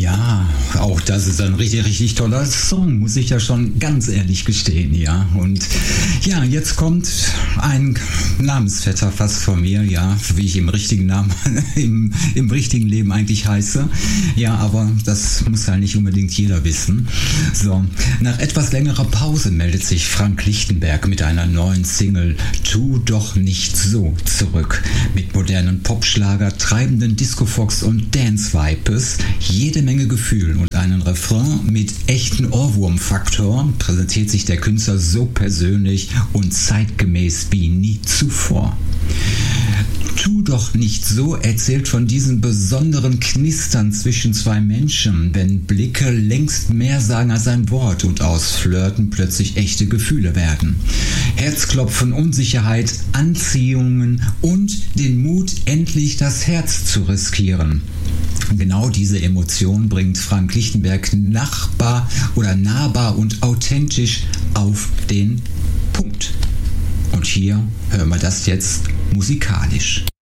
Ja, auch das ist ein richtig, richtig toller Song, muss ich ja schon ganz ehrlich gestehen, ja. Und ja, jetzt kommt ein Namensvetter fast von mir, ja, wie ich im richtigen Namen, im richtigen Leben eigentlich heiße. Ja, aber das muss ja nicht unbedingt jeder wissen. So, nach etwas längerer Pause meldet sich Frank Lichtenberg mit einer neuen Single Tu doch nicht so zurück. Mit modernen Popschlager, treibenden Disco-Fox und Dance-Vibes, jede Menge Gefühl und einen Refrain mit echten Ohrwurm-Faktor präsentiert sich der Künstler so persönlich und zeitgemäß wie nie zuvor. Tu doch nicht so erzählt von diesem besonderen Knistern zwischen zwei Menschen, wenn Blicke längst mehr sagen als ein Wort und aus Flirten plötzlich echte Gefühle werden. Herzklopfen, Unsicherheit, Anziehungen und den Mut, endlich das Herz zu riskieren. Genau diese Emotion bringt Frank Lichtenberg nahbar und authentisch auf den Punkt. Und hier hören wir das jetzt musikalisch.